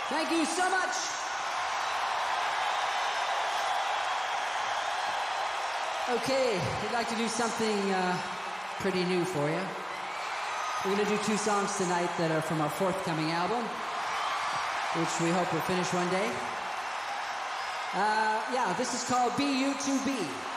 Thank you so much. Okay, we'd like to do something pretty new for you. We're going to do 2 songs tonight that are from our forthcoming album, which we hope will finish one day. Yeah, this is called Be You To Be.